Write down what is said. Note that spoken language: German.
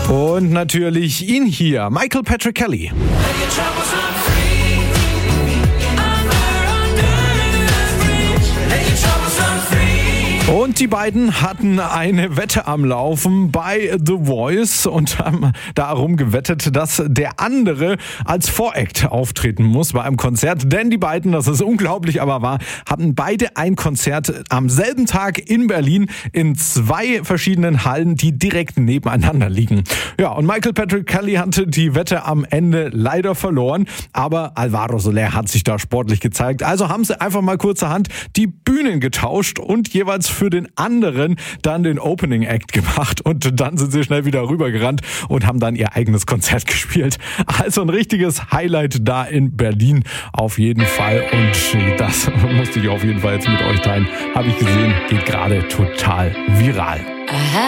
Und natürlich ihn hier, Michael Patrick Kelly. Und die beiden hatten eine Wette am Laufen bei The Voice und haben darum gewettet, dass der andere als Voract auftreten muss bei einem Konzert. Denn die beiden, das ist unglaublich, aber wahr, hatten beide ein Konzert am selben Tag in Berlin in 2 verschiedenen Hallen, die direkt nebeneinander liegen. Ja, und Michael Patrick Kelly hatte die Wette am Ende leider verloren, aber Alvaro Soler hat sich da sportlich gezeigt. Also haben sie einfach mal kurzerhand die Bühnen getauscht und jeweils für den anderen dann den Opening Act gemacht und dann sind sie schnell wieder rübergerannt und haben dann ihr eigenes Konzert gespielt. Also ein richtiges Highlight da in Berlin auf jeden Fall und das musste ich auf jeden Fall jetzt mit euch teilen. Habe ich gesehen, geht gerade total viral.